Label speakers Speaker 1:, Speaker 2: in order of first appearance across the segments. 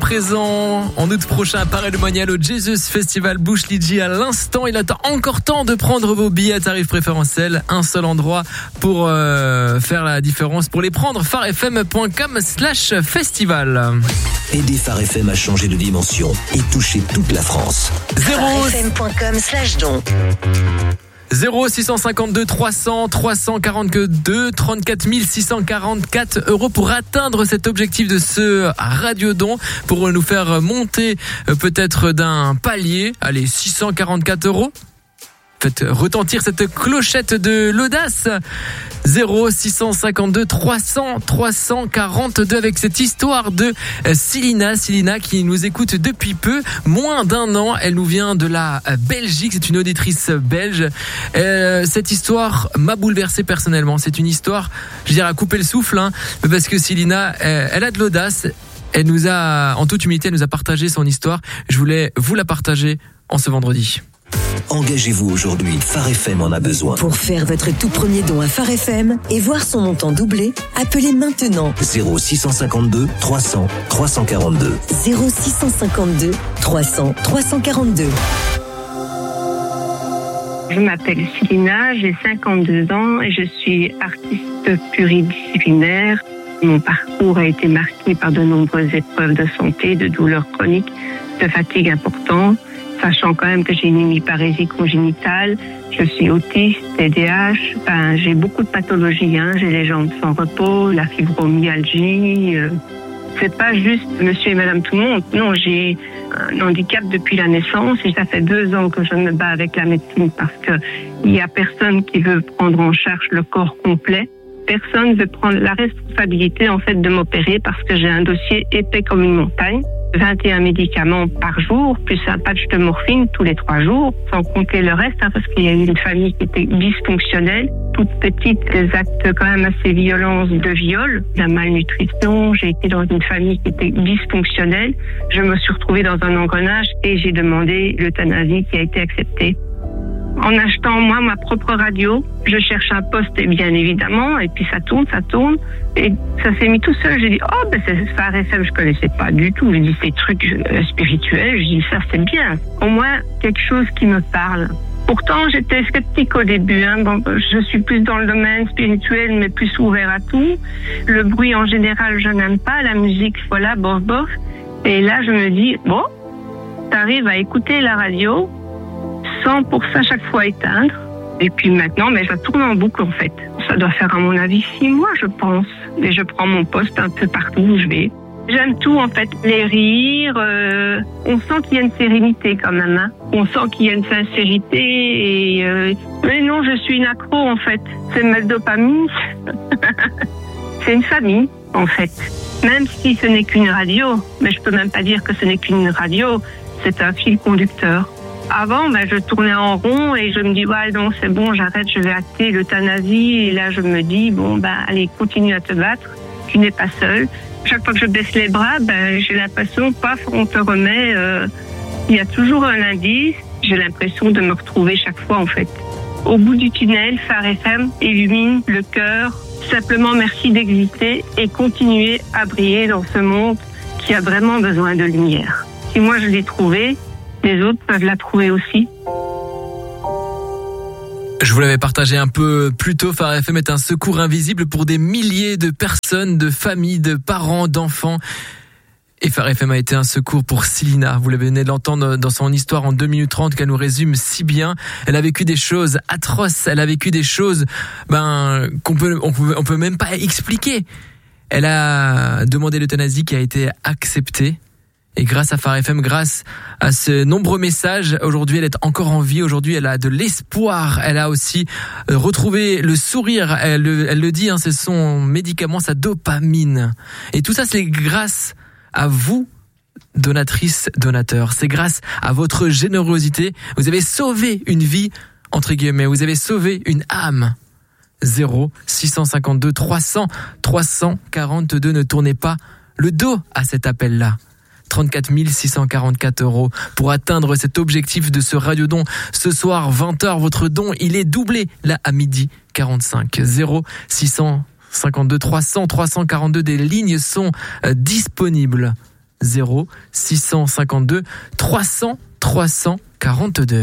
Speaker 1: présent en août prochain à Paray-le-Monial au Jesus Festival Bush Lidji. À l'instant, il attend encore temps de prendre vos billets à tarif préférentiel. Un seul endroit pour faire la différence. Pour les prendre, farfm.com/festival.
Speaker 2: Aidez Phare FM à changer de dimension et toucher toute la France.
Speaker 3: farfm.com/don
Speaker 1: 0652 300 342 34 644 € pour atteindre cet objectif de ce radiodon, pour nous faire monter peut-être d'un palier. Allez, 644 €. Faites retentir cette clochette de l'audace. 0652 300 342 avec cette histoire de Célina qui nous écoute depuis peu, moins d'1 an. Elle nous vient de la Belgique, c'est une auditrice belge. Cette histoire m'a bouleversé personnellement. C'est une histoire, je dirais, à couper le souffle, parce que Célina, elle a de l'audace. Elle nous a, en toute humilité, elle nous a partagé son histoire. Je voulais vous la partager en ce vendredi.
Speaker 2: Engagez-vous aujourd'hui, Phare FM en a besoin.
Speaker 3: Pour faire votre tout premier don à Phare FM et voir son montant doubler, appelez maintenant
Speaker 2: 0652 300 342.
Speaker 3: 0652 300 342.
Speaker 4: Je m'appelle Célina, j'ai 52 ans et je suis artiste pluridisciplinaire. Mon parcours a été marqué par de nombreuses épreuves de santé, de douleurs chroniques, de fatigue importante, sachant quand même que j'ai une hémiparésie congénitale, je suis autiste, TDAH, j'ai beaucoup de pathologies, j'ai les jambes sans repos, la fibromyalgie. C'est pas juste monsieur et madame tout le monde. Non, j'ai un handicap depuis la naissance et ça fait 2 ans que je me bats avec la médecine parce que il y a personne qui veut prendre en charge le corps complet. Personne veut prendre la responsabilité en fait de m'opérer parce que j'ai un dossier épais comme une montagne. 21 médicaments par jour, plus un patch de morphine tous les 3 jours, sans compter le reste, parce qu'il y a eu une famille qui était dysfonctionnelle, toute petite, des actes quand même assez violents de viol, de la malnutrition. J'ai été dans une famille qui était dysfonctionnelle. Je me suis retrouvée dans un engrenage et j'ai demandé l'euthanasie qui a été acceptée. En achetant, moi, ma propre radio, je cherche un poste, bien évidemment, et puis ça tourne, et ça s'est mis tout seul. J'ai dit, c'est Phare FM, je connaissais pas du tout. J'ai dit, ces trucs spirituels, j'ai dit, ça c'est bien. Au moins, quelque chose qui me parle. Pourtant, j'étais sceptique au début, je suis plus dans le domaine spirituel, mais plus ouvert à tout. Le bruit, en général, je n'aime pas. La musique, voilà, bof. Et là, je me dis, t'arrives à écouter la radio, sans pour ça chaque fois éteindre. Et puis maintenant, ça tourne en boucle en fait. Ça doit faire à mon avis 6 mois je pense. Et je prends mon poste un peu partout où je vais. J'aime tout en fait, les rires. On sent qu'il y a une sérénité quand même. On sent qu'il y a une sincérité. Mais non, je suis une accro en fait. C'est ma dopamine. C'est une famille en fait. Même si ce n'est qu'une radio. Mais je peux même pas dire que ce n'est qu'une radio. C'est un fil conducteur. Avant, je tournais en rond et je me dis, non, c'est bon, j'arrête, je vais acter l'euthanasie. Et là, je me dis, allez, continue à te battre. Tu n'es pas seul. Chaque fois que je baisse les bras, j'ai l'impression, paf, on te remet. Il y a toujours un indice. J'ai l'impression de me retrouver chaque fois, en fait. Au bout du tunnel, Phare FM illumine le cœur. Simplement, merci d'exister et continuer à briller dans ce monde qui a vraiment besoin de lumière. Si moi, je l'ai trouvé, les autres peuvent la trouver aussi.
Speaker 1: Je vous l'avais partagé un peu plus tôt, Phare FM est un secours invisible pour des milliers de personnes, de familles, de parents, d'enfants. Et Phare FM a été un secours pour Célina. Vous l'avez venez de l'entendre dans son histoire en 2 minutes 30 qu'elle nous résume si bien. Elle a vécu des choses atroces. Elle a vécu des choses on peut même pas expliquer. Elle a demandé l'euthanasie qui a été acceptée. Et grâce à Phare FM, grâce à ces nombreux messages, aujourd'hui elle est encore en vie, aujourd'hui elle a de l'espoir, elle a aussi retrouvé le sourire, elle le dit, c'est son médicament, sa dopamine. Et tout ça c'est grâce à vous, donatrices, donateurs, c'est grâce à votre générosité, vous avez sauvé une vie, entre guillemets, vous avez sauvé une âme. 0652 300 342, ne tournez pas le dos à cet appel-là. 34 644 € pour atteindre cet objectif de ce radiodon. Ce soir, 20h, votre don, il est doublé là à 12h45. 0652 300 342, des lignes sont disponibles. 0 652 300 342.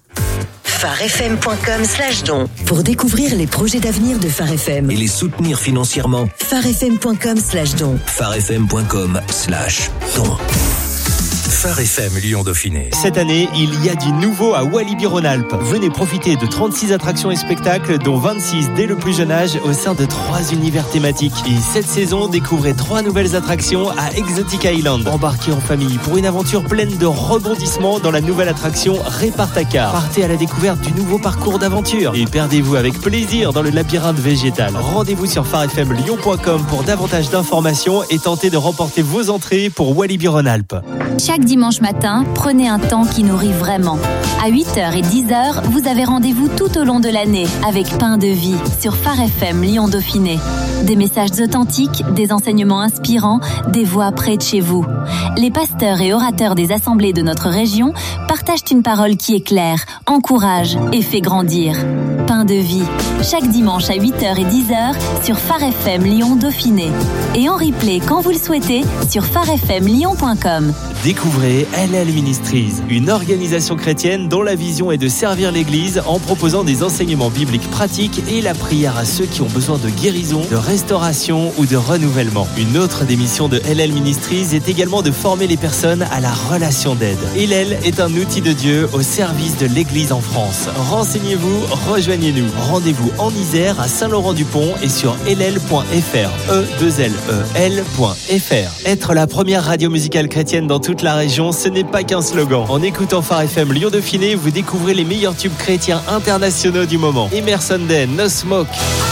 Speaker 3: farfm.com/don pour découvrir les projets d'avenir de Phare FM.
Speaker 2: Et les soutenir financièrement.
Speaker 3: farfm.com/don.
Speaker 2: farfm.com/don. Phare FM Lyon Dauphiné.
Speaker 5: Cette année, il y a du nouveau à Walibi-Rhône-Alpes. Venez profiter de 36 attractions et spectacles, dont 26 dès le plus jeune âge, au sein de 3 univers thématiques. Et cette saison, découvrez 3 nouvelles attractions à Exotic Island. Embarquez en famille pour une aventure pleine de rebondissements dans la nouvelle attraction Répartacar. Partez à la découverte du nouveau parcours d'aventure et perdez-vous avec plaisir dans le labyrinthe végétal. Rendez-vous sur farfmlyon.com pour davantage d'informations et tentez de remporter vos entrées pour Walibi-Rhône-Alpes.
Speaker 6: Chaque dimanche matin, prenez un temps qui nourrit vraiment. À 8h et 10h, vous avez rendez-vous tout au long de l'année avec Pain de Vie sur Phare FM Lyon Dauphiné. Des messages authentiques, des enseignements inspirants, des voix près de chez vous. Les pasteurs et orateurs des assemblées de notre région partagent une parole qui éclaire, encourage et fait grandir. Pain de Vie, chaque dimanche à 8h et 10h sur Phare FM Lyon Dauphiné. Et en replay quand vous le souhaitez sur farfmlyon.com.
Speaker 5: Découvrez LL Ministries, une organisation chrétienne dont la vision est de servir l'Église en proposant des enseignements bibliques pratiques et la prière à ceux qui ont besoin de guérison, de restauration ou de renouvellement. Une autre des missions de LL Ministries est également de former les personnes à la relation d'aide. LL est un outil de Dieu au service de l'Église en France. Renseignez-vous, rejoignez-nous. Rendez-vous en Isère à Saint-Laurent-du-Pont et sur ll.fr. e2lel.fr. Être la première radio musicale chrétienne dans toute la région, ce n'est pas qu'un slogan. En écoutant Phare FM Lyon Dauphiné, vous découvrez les meilleurs tubes chrétiens internationaux du moment. Emerson Day, No Smoke.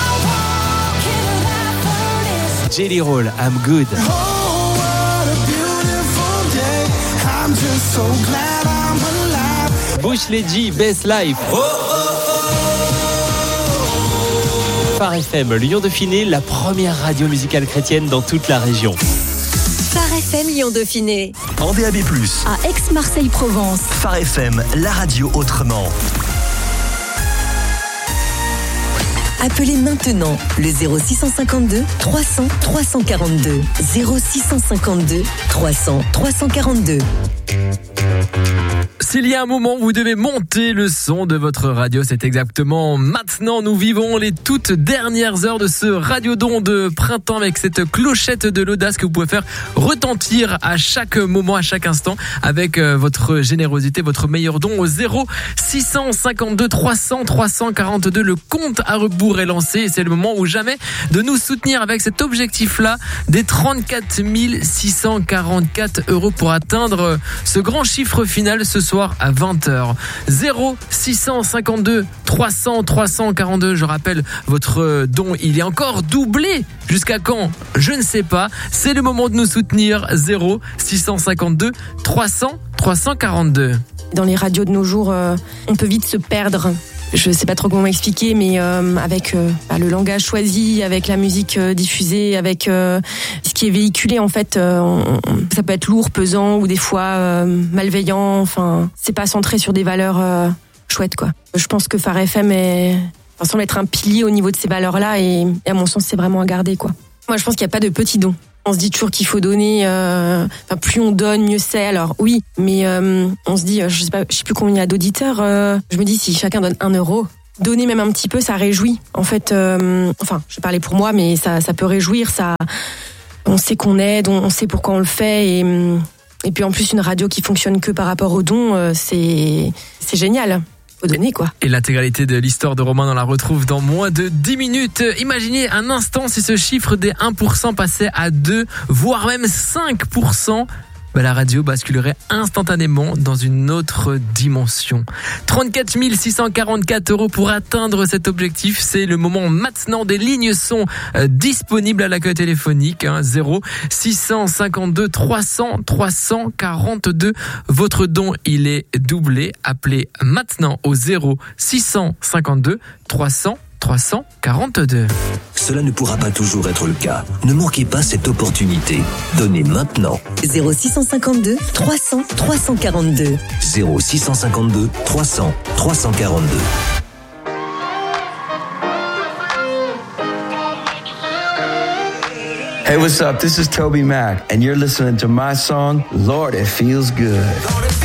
Speaker 5: Jelly Roll, I'm Good. Bush Leggy, Best Life. Phare FM Lyon Dauphiné, la première radio musicale chrétienne dans toute la région.
Speaker 3: Phare FM Lyon Dauphiné.
Speaker 2: En DAB+.
Speaker 6: À Aix-Marseille-Provence.
Speaker 2: Phare FM, la radio autrement.
Speaker 3: Appelez maintenant le 0652 300 342. 0652 300 342.
Speaker 1: S'il y a un moment où vous devez monter le son de votre radio, c'est exactement maintenant. Nous vivons les toutes dernières heures de ce radiodon de printemps avec cette clochette de l'audace que vous pouvez faire retentir à chaque moment, à chaque instant, avec votre générosité, votre meilleur don au 0 652 300 342. Le compte à rebours est lancé et c'est le moment ou jamais de nous soutenir avec cet objectif-là des 34 644 € pour atteindre ce grand chiffre final ce soir à 20h. 0 652 300 342. Je rappelle, votre don, il est encore doublé. Jusqu'à quand? Je ne sais pas. C'est le moment de nous soutenir. 0 652 300 342.
Speaker 7: Dans les radios de nos jours, on peut vite se perdre. Je sais pas trop comment m'expliquer, mais avec le langage choisi, avec la musique diffusée, avec ce qui est véhiculé, en fait, ça peut être lourd, pesant ou des fois malveillant. Enfin, c'est pas centré sur des valeurs chouettes, quoi. Je pense que Phare FM semble être un pilier au niveau de ces valeurs-là et à mon sens, c'est vraiment à garder, quoi. Moi, je pense qu'il n'y a pas de petits dons. On se dit toujours qu'il faut donner, plus on donne, mieux c'est. Alors oui, mais on se dit, je sais plus combien il y a d'auditeurs. Je me dis si chacun donne 1 €, donner même un petit peu, ça réjouit. En fait, je parlais pour moi, mais ça peut réjouir. Ça, on sait qu'on aide, on sait pourquoi on le fait, et puis en plus une radio qui fonctionne que par rapport aux dons, c'est génial. Faut donner, quoi.
Speaker 1: Et l'intégralité de l'histoire de Romain, on la retrouve dans moins de 10 minutes. Imaginez un instant si ce chiffre des 1% passait à 2, voire même 5%. La radio basculerait instantanément dans une autre dimension. 34 644 € pour atteindre cet objectif. C'est le moment maintenant. Des lignes sont disponibles à l'accueil téléphonique. 0 652 300 342. Votre don, il est doublé. Appelez maintenant au 0 652 300 342.
Speaker 2: Cela ne pourra pas toujours être le cas. Ne manquez pas cette opportunité. Donnez maintenant.
Speaker 3: 0 652 300 342.
Speaker 2: 0 652 300 342.
Speaker 8: Hey, what's up? This is Toby Mac, and you're listening to my song, Lord, It Feels Good.